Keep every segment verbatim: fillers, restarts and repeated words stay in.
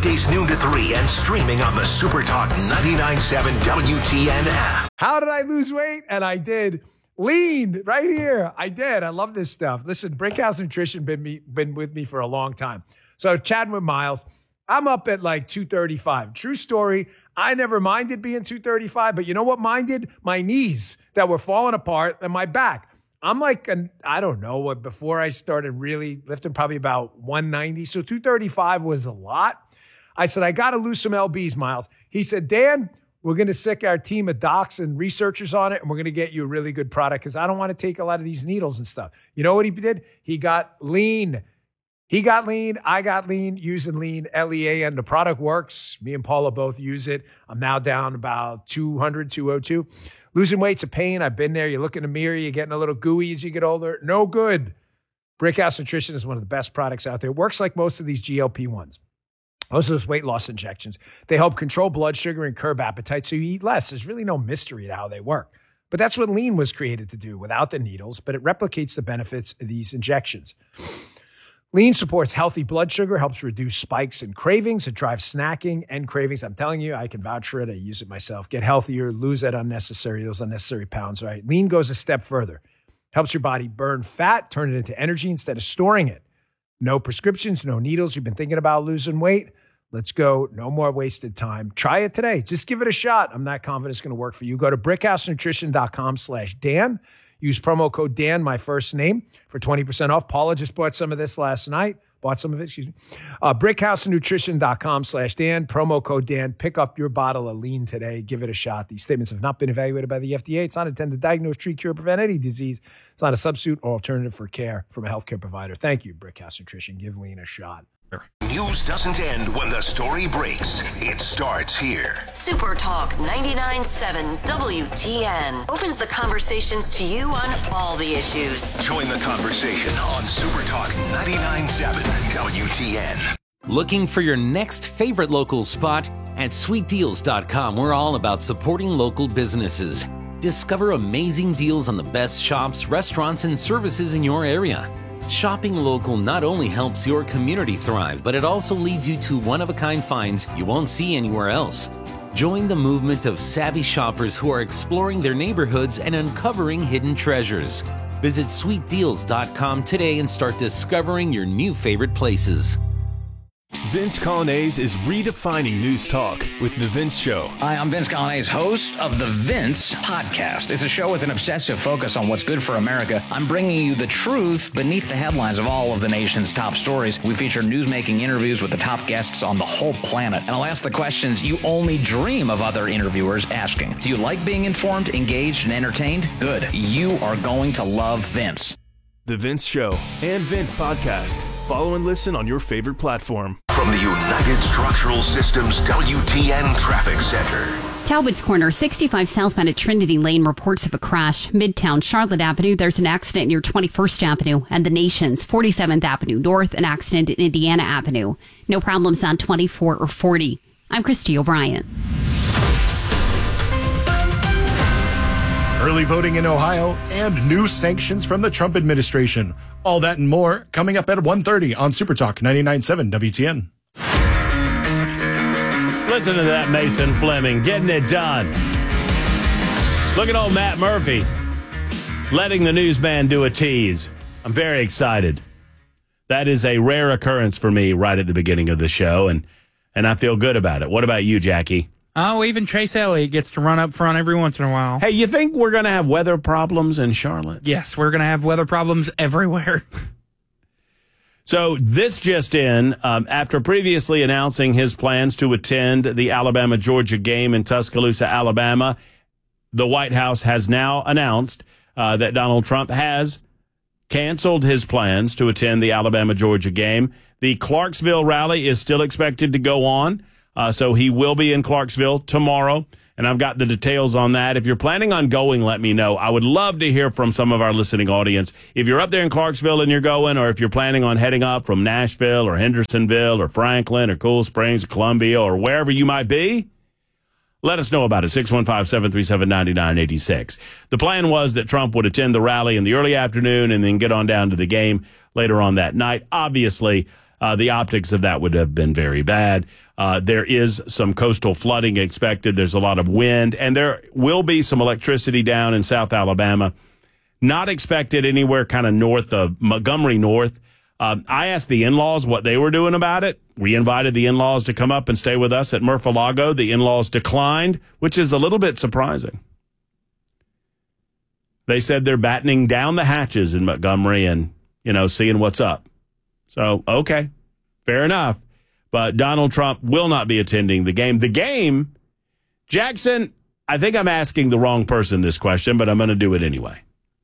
Weekdays noon to three and streaming on the SuperTalk ninety-nine point seven W T N app. How did I lose weight? And I did. Lean right here. I did. I love this stuff. Listen, Brickhouse Nutrition been me been with me for a long time. So chatting with Miles, I'm up at like two thirty-five. True story. I never minded being two thirty-five, but you know what minded? My knees that were falling apart and my back. I'm like, an, I don't know, what before I started really lifting, probably about one ninety. So two thirty-five was a lot. I said, I got to lose some L Bs, Miles. He said, Dan, we're going to sick our team of docs and researchers on it, and we're going to get you a really good product because I don't want to take a lot of these needles and stuff. You know what he did? He got lean. He got lean. I got lean using lean, L E A N. The product works. Me and Paula both use it. I'm now down about two hundred, two oh two. Losing weight's a pain. I've been there. You look in the mirror, you're getting a little gooey as you get older. No good. Brickhouse Nutrition is one of the best products out there. It works like most of these G L P ones. Most of those weight loss injections. They help control blood sugar and curb appetite so you eat less. There's really no mystery to how they work. But that's what lean was created to do without the needles, but it replicates the benefits of these injections. Lean supports healthy blood sugar, helps reduce spikes and cravings. It drives snacking and cravings. I'm telling you, I can vouch for it. I use it myself. Get healthier, lose that unnecessary, those unnecessary pounds, right? Lean goes a step further. Helps your body burn fat, turn it into energy instead of storing it. No prescriptions, no needles. You've been thinking about losing weight? Let's go. No more wasted time. Try it today. Just give it a shot. I'm not confident it's going to work for you. Go to brickhousenutrition.com slash Dan. Use promo code Dan, my first name, for twenty percent off. Paula just bought some of this last night. Bought some of it, excuse me. Uh, brickhousenutrition.com slash Dan. Promo code Dan. Pick up your bottle of lean today. Give it a shot. These statements have not been evaluated by the F D A. It's not intended to diagnose, treat, cure, prevent any disease. It's not a substitute or alternative for care from a healthcare provider. Thank you, Brickhouse Nutrition. Give lean a shot. News doesn't end when the story breaks. It starts here. SuperTalk ninety-nine point seven W T N opens the conversations to you on all the issues. Join the conversation on SuperTalk ninety-nine point seven W T N. Looking for your next favorite local spot? At sweet deals dot com, we're all about supporting local businesses. Discover amazing deals on the best shops, restaurants, and services in your area. Shopping local not only helps your community thrive, but it also leads you to one-of-a-kind finds you won't see anywhere else. Join the movement of savvy shoppers who are exploring their neighborhoods and uncovering hidden treasures. Visit sweet deals dot com today and start discovering your new favorite places. Vince Coglianese is redefining news talk with The Vince Show. Hi, I'm Vince Coglianese, host of The Vince Podcast. It's a show with an obsessive focus on what's good for America. I'm bringing you the truth beneath the headlines of all of the nation's top stories. We feature newsmaking interviews with the top guests on the whole planet. And I'll ask the questions you only dream of other interviewers asking. Do you like being informed, engaged, and entertained? Good. You are going to love Vince. The Vince Show and Vince Podcast. Follow and listen on your favorite platform. From the United Structural Systems W T N Traffic Center. Talbot's Corner, sixty-five southbound at Trinity Lane, reports of a crash. Midtown Charlotte Avenue, there's an accident near twenty-first Avenue. And the Nations, forty-seventh Avenue North, an accident in Indiana Avenue. No problems on twenty-four or forty. I'm Christy O'Brien. Early voting in Ohio and new sanctions from the Trump administration. All that and more coming up at one thirty on SuperTalk ninety-nine point seven W T N. Listen to that, Mason Fleming, getting it done. Look at old Matt Murphy letting the newsman do a tease. I'm very excited. That is a rare occurrence for me right at the beginning of the show, and, and I feel good about it. What about you, Jackie? Oh, even Chase Elliott gets to run up front every once in a while. Hey, you think we're going to have weather problems in Charlotte? Yes, we're going to have weather problems everywhere. So this just in, um, after previously announcing his plans to attend the Alabama-Georgia game in Tuscaloosa, Alabama, the White House has now announced uh, that Donald Trump has canceled his plans to attend the Alabama-Georgia game. The Clarksville rally is still expected to go on. Uh, so he will be in Clarksville tomorrow, and I've got the details on that. If you're planning on going, let me know. I would love to hear from some of our listening audience. If you're up there in Clarksville and you're going, or if you're planning on heading up from Nashville or Hendersonville or Franklin or Cool Springs or Columbia or wherever you might be, let us know about it, six one five, seven three seven, nine nine eight six. The plan was that Trump would attend the rally in the early afternoon and then get on down to the game later on that night. Obviously, uh, the optics of that would have been very bad. Uh, there is some coastal flooding expected. There's a lot of wind, and there will be some electricity down in South Alabama. Not expected anywhere kind of north of Montgomery North. Uh, I asked the in-laws what they were doing about it. We invited the in-laws to come up and stay with us at Murphy-Lago. The in-laws declined, which is a little bit surprising. They said they're battening down the hatches in Montgomery and, you know, seeing what's up. So, okay, fair enough. But Donald Trump will not be attending the game. The game, Jackson, I think I'm asking the wrong person this question, but I'm going to do it anyway.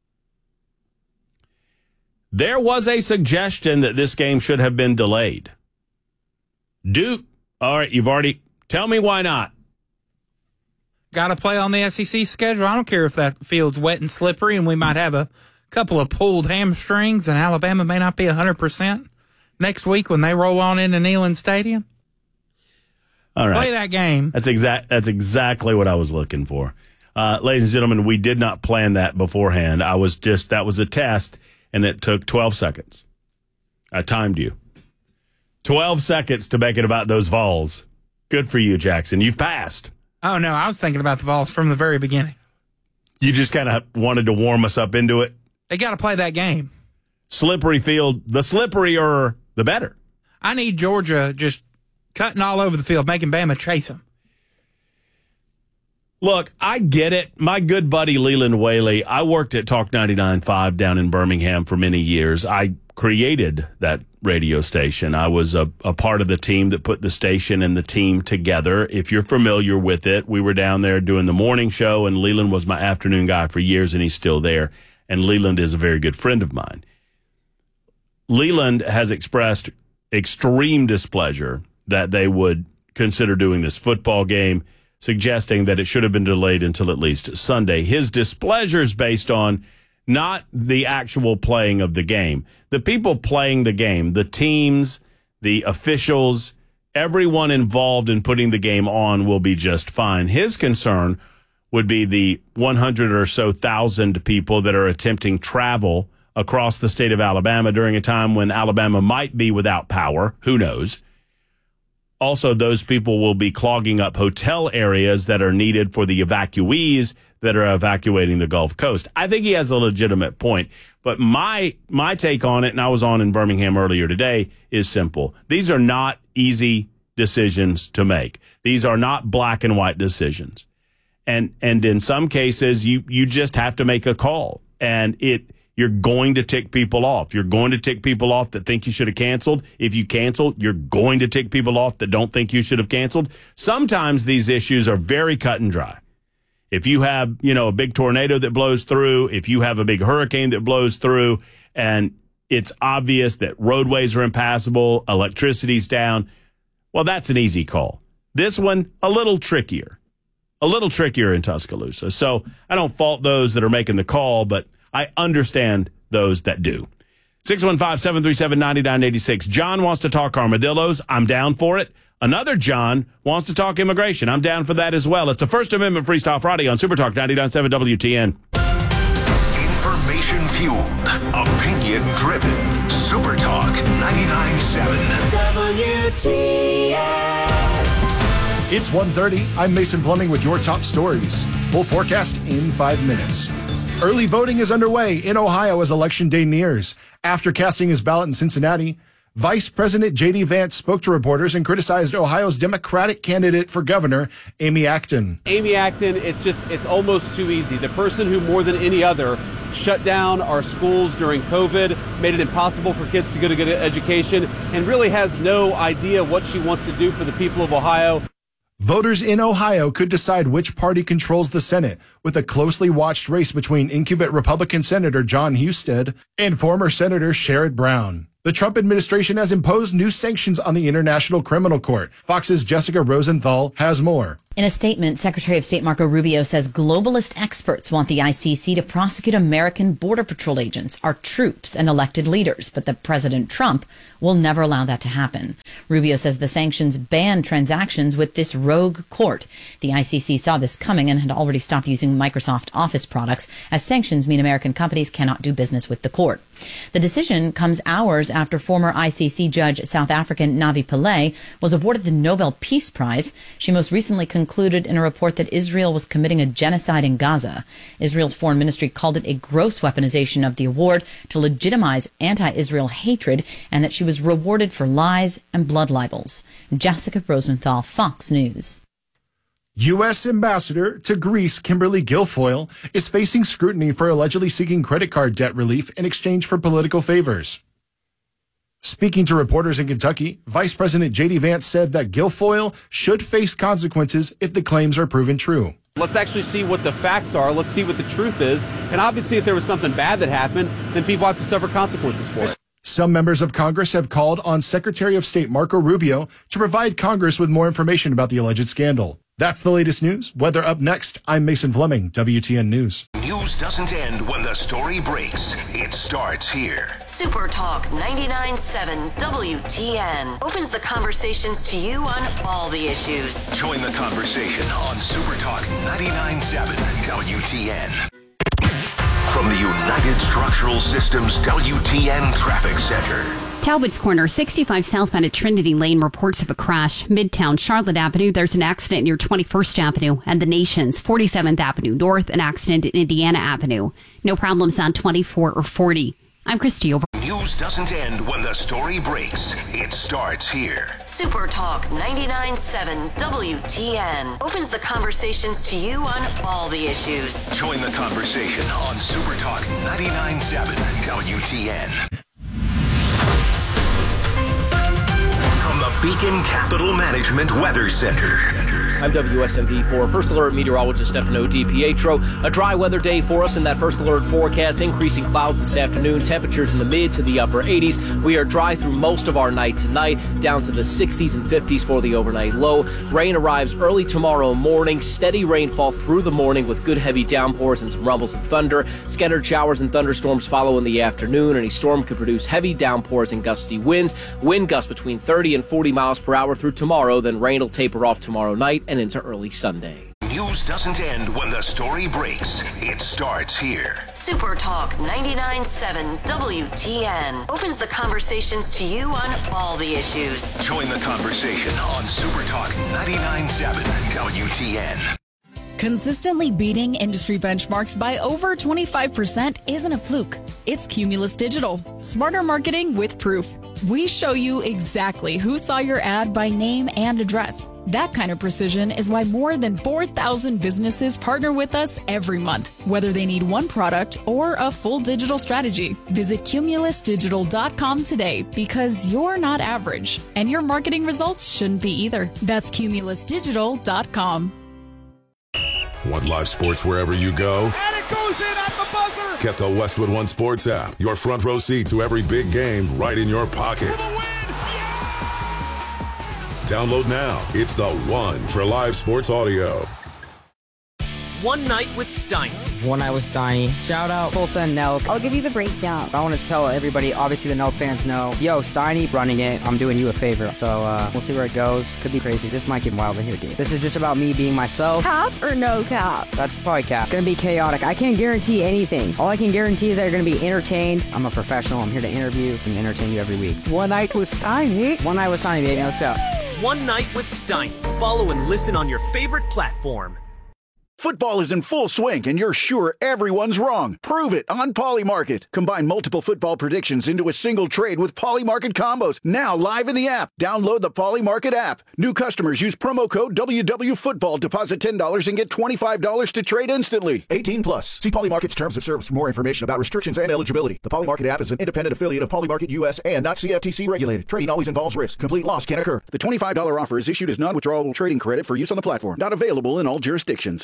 There was a suggestion that this game should have been delayed. Do, all right, you've already, tell me why not. Got to play on the S E C schedule. I don't care if that field's wet and slippery and we might have a couple of pulled hamstrings and Alabama may not be one hundred percent next week when they roll on into Neyland Stadium. All right. Play that game. That's exact. That's exactly what I was looking for. Uh, ladies and gentlemen, we did not plan that beforehand. I was just, that was a test, and it took twelve seconds. I timed you. twelve seconds to make it about those Vols. Good for you, Jackson. You've passed. Oh, no, I was thinking about the Vols from the very beginning. You just kind of wanted to warm us up into it? They got to play that game. Slippery field. The slipperier, the better. I need Georgia just cutting all over the field, making Bama chase them. Look, I get it. My good buddy Leland Whaley, I worked at Talk ninety-nine point five down in Birmingham for many years. I created that radio station. I was a, a part of the team that put the station and the team together. If you're familiar with it, we were down there doing the morning show, and Leland was my afternoon guy for years, and he's still there. And Leland is a very good friend of mine. Leland has expressed extreme displeasure that they would consider doing this football game, suggesting that it should have been delayed until at least Sunday. His displeasure is based on not the actual playing of the game. The people playing the game, the teams, the officials, everyone involved in putting the game on will be just fine. His concern would be the one hundred or so thousand people that are attempting travel across the state of Alabama during a time when Alabama might be without power. Who knows? Also, those people will be clogging up hotel areas that are needed for the evacuees that are evacuating the Gulf Coast. I think he has a legitimate point. But my my take on it, and I was on in Birmingham earlier today, is simple. These are not easy decisions to make. These are not black and white decisions. And and in some cases, you you just have to make a call. And it you're going to tick people off. You're going to tick people off that think you should have canceled. If you cancel, you're going to tick people off that don't think you should have canceled. Sometimes these issues are very cut and dry. If you have, you know, a big tornado that blows through, if you have a big hurricane that blows through, and it's obvious that roadways are impassable, electricity's down, well, that's an easy call. This one, a little trickier. A little trickier in Tuscaloosa. So I don't fault those that are making the call, but I understand those that do. six one five, seven three seven, nine nine eight six. John wants to talk armadillos. I'm down for it. Another John wants to talk immigration. I'm down for that as well. It's a First Amendment Freestyle Friday on Super Talk ninety-nine point seven W T N. Information fueled, opinion driven. Super Talk ninety-nine point seven W T N. It's one thirty. I'm Mason Plumbing with your top stories. Full forecast in five minutes. Early voting is underway in Ohio as Election Day nears. After casting his ballot in Cincinnati, Vice President J D. Vance spoke to reporters and criticized Ohio's Democratic candidate for governor, Amy Acton. Amy Acton, it's just, it's almost too easy. The person who more than any other shut down our schools during COVID, made it impossible for kids to get a good education, and really has no idea what she wants to do for the people of Ohio. Voters in Ohio could decide which party controls the Senate, with a closely watched race between incumbent Republican Senator John Husted and former Senator Sherrod Brown. The Trump administration has imposed new sanctions on the International Criminal Court. Fox's Jessica Rosenthal has more. In a statement, Secretary of State Marco Rubio says globalist experts want the I C C to prosecute American Border Patrol agents, our troops, and elected leaders, but that President Trump will never allow that to happen. Rubio says the sanctions ban transactions with this rogue court. The I C C saw this coming and had already stopped using Microsoft Office products, as sanctions mean American companies cannot do business with the court. The decision comes hours after former I C C judge South African Navi Pillay was awarded the Nobel Peace Prize. She most recently concluded in a report that Israel was committing a genocide in Gaza. Israel's foreign ministry called it a gross weaponization of the award to legitimize anti-Israel hatred, and that she was rewarded for lies and blood libels. Jessica Rosenthal, Fox News. U S Ambassador to Greece Kimberly Guilfoyle is facing scrutiny for allegedly seeking credit card debt relief in exchange for political favors. Speaking to reporters in Kentucky, Vice President J D Vance said that Guilfoyle should face consequences if the claims are proven true. Let's actually see what the facts are. Let's see what the truth is. And obviously, if there was something bad that happened, then people have to suffer consequences for it. Some members of Congress have called on Secretary of State Marco Rubio to provide Congress with more information about the alleged scandal. That's the latest news. Weather up next. I'm Mason Fleming, W T N News. News doesn't end when the story breaks. It starts here. Super Talk ninety-nine point seven W T N opens the conversations to you on all the issues. Join the conversation on Super Talk ninety-nine point seven W T N. From the United Structural Systems W T N Traffic Center. Talbot's Corner, sixty-five southbound at Trinity Lane, reports of a crash. Midtown Charlotte Avenue, there's an accident near twenty-first Avenue. And the Nations, forty-seventh Avenue North, an accident in Indiana Avenue. No problems on twenty-four or forty. I'm Christy Over. News doesn't end when the story breaks. It starts here. Super Talk ninety-nine point seven W T N opens the conversations to you on all the issues. Join the conversation on Super Talk ninety-nine point seven W T N. From the Beacon Capital Management Weather Center. I'm W S M V four First Alert meteorologist Stefano DiPietro. A dry weather day for us in that First Alert forecast. Increasing clouds this afternoon. Temperatures in the mid to the upper eighties. We are dry through most of our night tonight, down to the sixties and fifties for the overnight low. Rain arrives early tomorrow morning. Steady rainfall through the morning with good heavy downpours and some rumbles and thunder. Scattered showers and thunderstorms follow in the afternoon. Any storm could produce heavy downpours and gusty winds. Wind gusts between thirty and forty miles per hour through tomorrow. Then rain will taper off tomorrow night and into early Sunday. News doesn't end when the story breaks. It starts here. Super Talk ninety-nine point seven W T N opens the conversations to you on all the issues. Join the conversation on Super Talk ninety-nine point seven W T N. Consistently beating industry benchmarks by over twenty-five percent isn't a fluke. It's Cumulus Digital. Smarter marketing with proof. We show you exactly who saw your ad by name and address. That kind of precision is why more than four thousand businesses partner with us every month, whether they need one product or a full digital strategy. Visit cumulus digital dot com today, because you're not average, and your marketing results shouldn't be either. That's cumulus digital dot com. Want live sports wherever you go? And it goes in at the buzzer! Get the Westwood One Sports app. Your front row seat to every big game right in your pocket. Download now. It's the one for live sports audio. One Night with Steiny. One Night with Steiny. Shout out Tulsa and Nelk. I'll give you the breakdown. I want to tell everybody, obviously the Nelk fans know, yo, Steiny running it. I'm doing you a favor. So uh, we'll see where it goes. Could be crazy. This might get wild in here, dude. This is just about me being myself. Cap or no cap? That's probably cap. Gonna be chaotic. I can't guarantee anything. All I can guarantee is that you're gonna be entertained. I'm a professional. I'm here to interview and entertain you every week. One Night with Steiny. One Night with Steiny, baby. Let's go. One Night with Steiny. Follow and listen on your favorite platform. Football is in full swing, and you're sure everyone's wrong. Prove it on Polymarket. Combine multiple football predictions into a single trade with Polymarket combos. Now live in the app. Download the Polymarket app. New customers use promo code W W Football. Deposit ten dollars and get twenty-five dollars to trade instantly. eighteen plus. See Polymarket's terms of service for more information about restrictions and eligibility. The Polymarket app is an independent affiliate of Polymarket U S and not C F T C regulated. Trading always involves risk. Complete loss can occur. The twenty-five dollars offer is issued as non-withdrawable trading credit for use on the platform. Not available in all jurisdictions.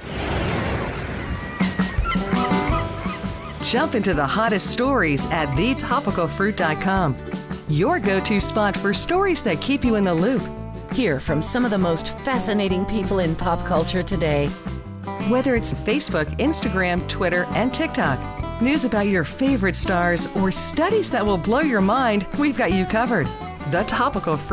Jump into the hottest stories at the topical fruit dot com. Your go-to spot for stories that keep you in the loop. Hear from some of the most fascinating people in pop culture today. Whether it's Facebook, Instagram, Twitter, and TikTok, news about your favorite stars, or studies that will blow your mind, we've got you covered. The Topical